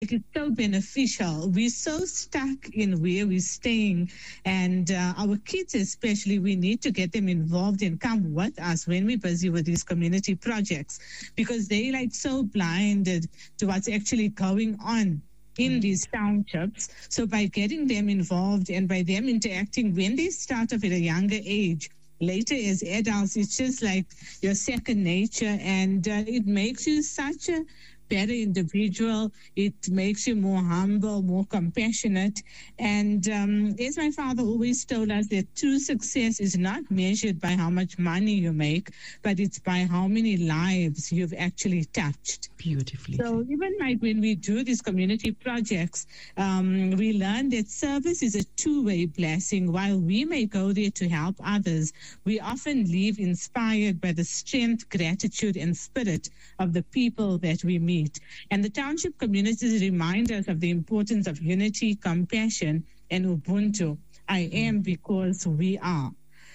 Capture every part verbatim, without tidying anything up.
it's so beneficial. We're so stuck in where we're staying, and uh, our kids especially, we need to get them involved and come with us when we're busy with these community projects, because they're like so blinded to what's actually going on in these townships. So by getting them involved and by them interacting when they start off at a younger age, later as adults, it's just like your second nature, and uh, it makes you such a better individual. It makes you more humble, more compassionate. And um, as my father always told us, that true success is not measured by how much money you make, but it's by how many lives you've actually touched. Beautifully. So even like when we do these community projects, um, we learn that service is a two-way blessing. While we may go there to help others, we often leave inspired by the strength, gratitude, and spirit of the people that we meet. And the township communities remind us of the importance of unity, compassion, and Ubuntu. I am because we are.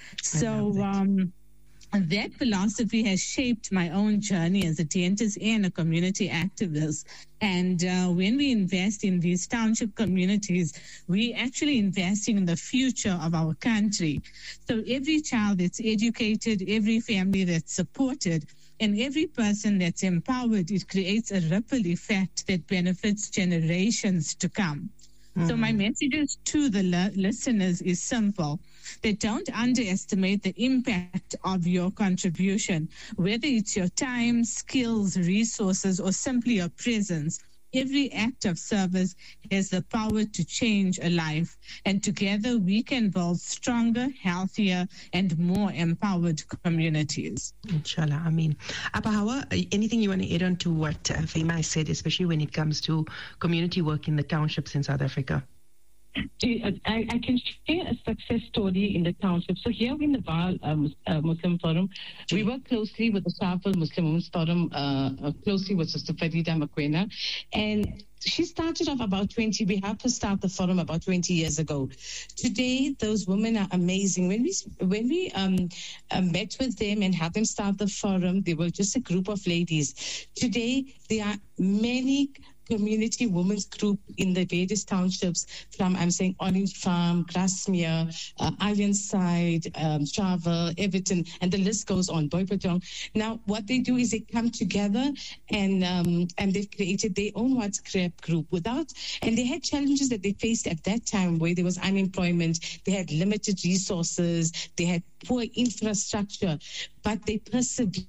So um, that philosophy has shaped my own journey as a dentist and a community activist. And uh, when we invest in these township communities, we actually investing in the future of our country. So every child that's educated, every family that's supported, and every person that's empowered, it creates a ripple effect that benefits generations to come. Mm-hmm. So my messages to the li- listeners is simple. They don't underestimate the impact of your contribution, whether it's your time, skills, resources, or simply your presence. Every act of service has the power to change a life, and together we can build stronger, healthier, and more empowered communities. Inshallah, I mean, Appa Hawa, anything you want to add on to what uh, Fema said, especially when it comes to community work in the townships in South Africa? I, I can share a success story in the township. So here in the Vaal um, uh, Muslim Forum, we work closely with the Shafal Muslim Women's Forum, uh, uh, closely with Sister Farida Makwena. And she started off about twenty, we helped her start the forum about twenty years ago. Today, those women are amazing. When we when we um, uh, met with them and had them start the forum, they were just a group of ladies. Today, there are many community women's group in the various townships from, I'm saying, Orange Farm, Grasmere, uh, Ironside, um, Travel, Everton, and the list goes on, Boipatong. Now, what they do is they come together and um, and they've created their own WhatsApp group without, and they had challenges that they faced at that time where there was unemployment, they had limited resources, they had poor infrastructure, but they persevered.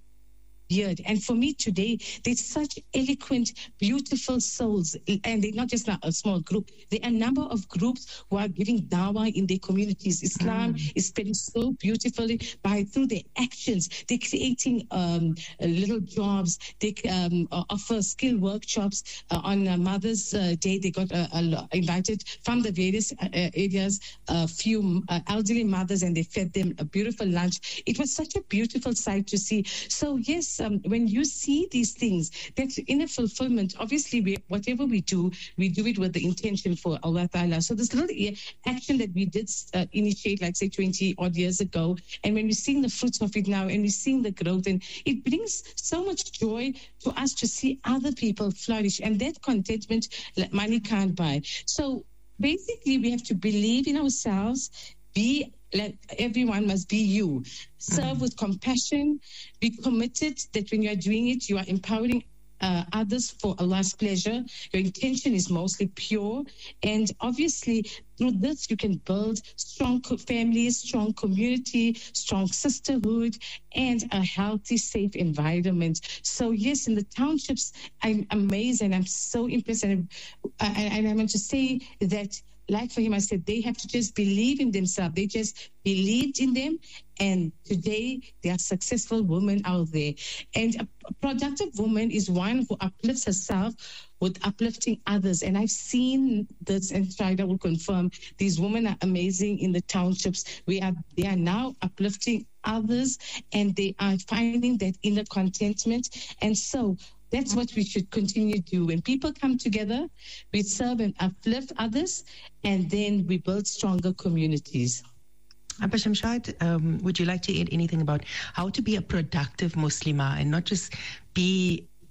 And for me today, they're such eloquent, beautiful souls. And they're not just a small group. There are a number of groups who are giving dawah in their communities. Islam mm. is spreading so beautifully by through their actions. They're creating um, little jobs. They um, offer skill workshops. Uh, on uh, Mother's uh, Day, they got uh, uh, invited from the various uh, areas, a few uh, elderly mothers, and they fed them a beautiful lunch. It was such a beautiful sight to see. So, yes, Um, when you see these things, that's in a fulfillment. Obviously, we, whatever we do, we do it with the intention for Allah Ta'ala. So this little action that we did uh, initiate, like say twenty odd years ago, and when we're seeing the fruits of it now, and we're seeing the growth, and it brings so much joy to us to see other people flourish, and that contentment money can't buy. So basically, we have to believe in ourselves, be like everyone must be you. Serve with compassion. Be committed that when you are doing it, you are empowering uh, others for Allah's pleasure. Your intention is mostly pure. And obviously, through this, you can build strong families, strong community, strong sisterhood, and a healthy, safe environment. So, yes, in the townships, I'm amazed and I'm so impressed. And I, and I want to say that, like for him, I said, they have to just believe in themselves. They just believed in them. And today, they are successful women out there. And a productive woman is one who uplifts herself with uplifting others. And I've seen this, and Shida will confirm, these women are amazing in the townships. We are, they are now uplifting others, and they are finding that inner contentment. And so, that's what we should continue to do. When people come together, we serve and uplift others, and then we build stronger communities. Appa Shamshad, um, would you like to add anything about how to be a productive Muslimah and not just be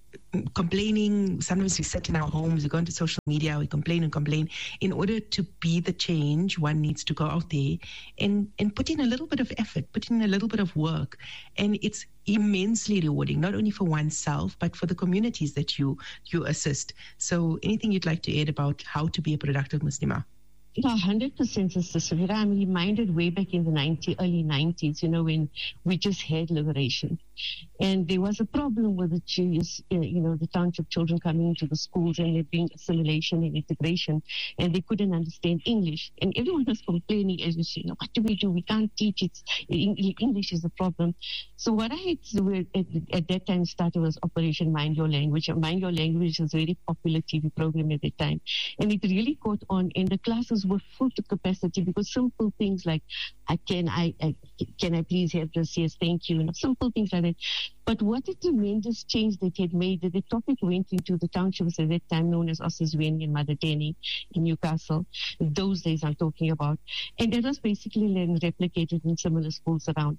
complaining. Sometimes we sit in our homes, we go into social media, we complain and complain. In order to be the change, one needs to go out there and, and put in a little bit of effort, put in a little bit of work. And it's immensely rewarding, not only for oneself, but for the communities that you, you assist. So anything you'd like to add about how to be a productive Muslimah? No, one hundred percent, Sister Safira. I'm reminded way back in the ninety, early nineties, you know, when we just had liberation. And there was a problem with the Jews, you know, the township children coming into the schools and there being assimilation and integration, and they couldn't understand English. And everyone was complaining as we say, no, what do we do? We can't teach it. English is a problem. So what I had to do at, at that time started was Operation Mind Your Language. Mind Your Language was a very popular T V program at the time. And it really caught on, and the classes were full to capacity because simple things like, I can I, I can I please have this? Yes, thank you. You know, simple things like that. But what a tremendous change that had made, that the topic went into the townships at that time known as Ossusweni and Madadeni in Newcastle. Those days I'm talking about. And that was basically then replicated in similar schools around.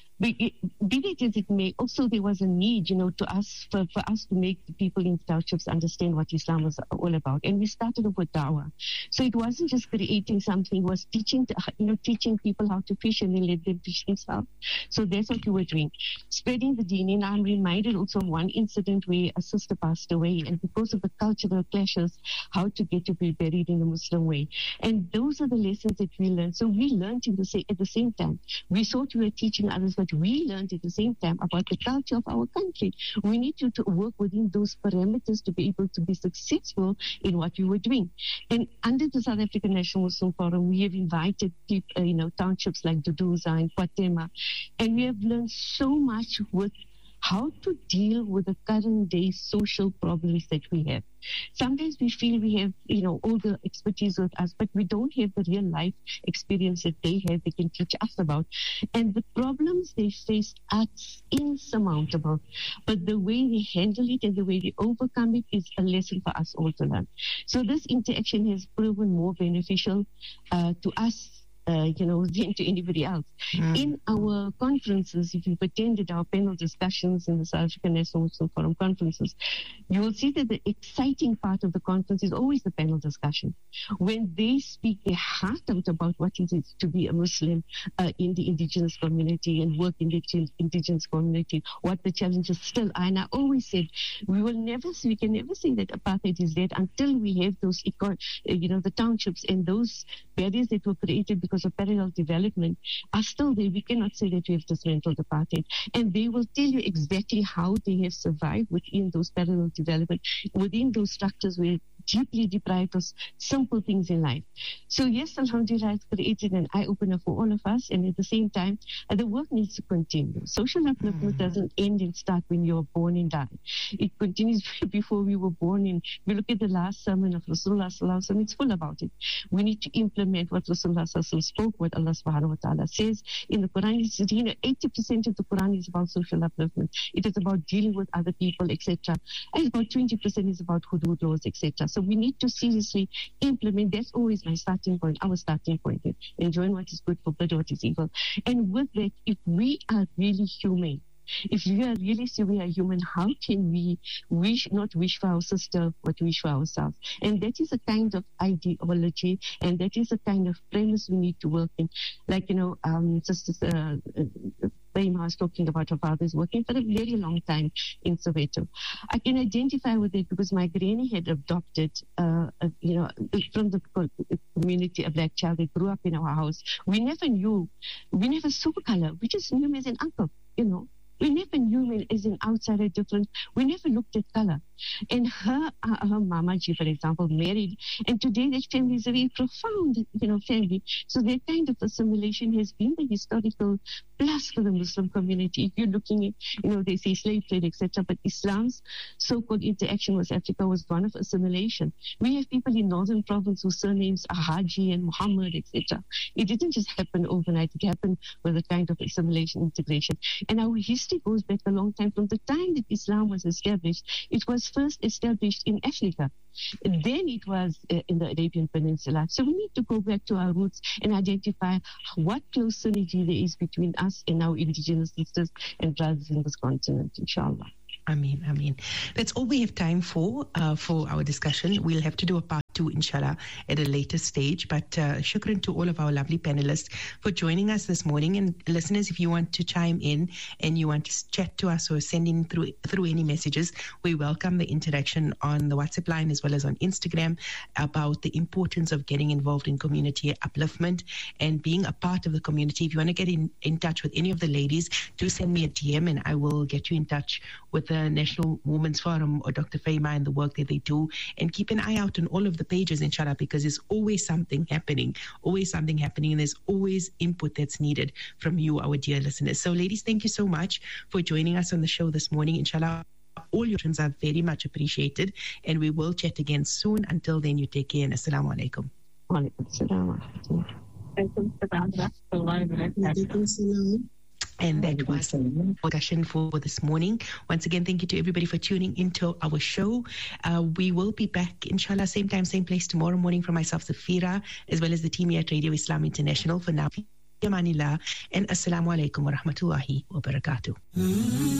Be it as it may, also there was a need, you know, to us for, for us to make the people in townships understand what Islam was all about. And we started off with dawah. So it wasn't just creating something, it was teaching, you know, teaching people how to fish and then let them fish themselves. So that's what we were doing. Spreading the deen. And I'm reminded also of one incident where a sister passed away, and because of the cultural clashes, how to get to be buried in the Muslim way. And those are the lessons that we learned. So we learned in the same, at the same time. We thought we were teaching others, but we learned at the same time about the culture of our country. We need to, to work within those parameters to be able to be successful in what we were doing. And under the South African National Muslim Forum, we have invited people, uh, you know, townships like Duduza and Kwatema, and we have learned so much with how to deal with the current day social problems that we have. Sometimes we feel we have, you know, all the expertise with us, but we don't have the real life experience that they have, they can teach us about. And the problems they face are insurmountable. But the way they handle it and the way they overcome it is a lesson for us all to learn. So this interaction has proven more beneficial uh, to us Uh, you know, than to anybody else. Mm. In our conferences, if you've attended our panel discussions in the South African National Muslim Forum conferences, you will see that the exciting part of the conference is always the panel discussion. When they speak their heart out about what it is to be a Muslim uh, in the indigenous community and work in the indigenous community, what the challenges still are. And I always said, we will never, we can never say that apartheid is dead until we have those, you know, the townships and those barriers that were created because because of parallel development are still there. We cannot say that we have dismantled apartheid. And they will tell you exactly how they have survived within those parallel development, within those structures where deeply deprived of simple things in life. So yes, Alhamdulillah, it's created an eye-opener for all of us, and at the same time, uh, the work needs to continue. Social upliftment mm-hmm. doesn't end and start when you are born and die. It continues before we were born. And we look at the last sermon of Rasulullah Sallallahu Alaihi Wasallam, it's full about it. We need to implement what Rasulullah Sallallahu Alaihi Wasallam spoke, what Allah Subhanahu Wa Ta'ala says in the Quran. It's, you know, eighty percent of the Quran is about social upliftment. It is about dealing with other people, et cetera. And about twenty percent is about hudud laws, et cetera. So we need to seriously implement. That's always my starting point, our starting point. Enjoying what is good, forbid what is evil. And with that, if we are really human, if we are really say we are human, how can we wish, not wish for our sister, but wish for ourselves? And that is a kind of ideology, and that is a kind of premise we need to work in. Like, you know, um, Sister uh, uh, Faima was talking about her father's working for a very long time in Soweto. I can identify with it because my granny had adopted, uh, a, you know, from the community, a black child that grew up in our house. We never knew, we never saw color. We just knew him as an uncle, you know. We never knew him as an outsider different. We never looked at color. And her, uh, her mama, Ji, for example, married. And today that family is a very profound, you know, family. So that kind of assimilation has been the historical plus for the Muslim community. If you're looking at, you know, they say slave trade, et cetera. But Islam's so-called interaction with Africa was one of assimilation. We have people in Northern Province whose surnames are Haji and Muhammad, et cetera. It didn't just happen overnight. It happened with a kind of assimilation, integration. And our history goes back a long time. From the time that Islam was established, it was first established in Africa. And then it was uh, in the Arabian Peninsula. So we need to go back to our roots and identify what close synergy there is between us and our indigenous sisters and brothers in this continent, inshallah. Ameen, Ameen. That's all we have time for uh, for our discussion. We'll have to do a part two, inshallah, at a later stage. But uh, shukran to all of our lovely panelists for joining us this morning. And listeners, if you want to chime in and you want to chat to us or send in through through any messages, we welcome the interaction on the WhatsApp line as well as on Instagram about the importance of getting involved in community upliftment and being a part of the community. If you want to get in, in touch with any of the ladies, do send me a D M and I will get you in touch with the National Women's Forum or Doctor Faima and the work that they do. And keep an eye out on all of the pages, inshallah, because there's always something happening, always something happening, and there's always input that's needed from you, our dear listeners. So, ladies, thank you so much for joining us on the show this morning. Inshallah, all your questions are very much appreciated, and we will chat again soon. Until then, you take care, and assalamu alaikum. Wa alaikum assalam. And that was the discussion for this morning. Once again, thank you to everybody for tuning into our show. Uh, we will be back, inshallah, same time, same place tomorrow morning from myself, Safira, as well as the team here at Radio Islam International. For now, Yamanillah, and assalamu alaikum wa rahmatullahi wa barakatuh.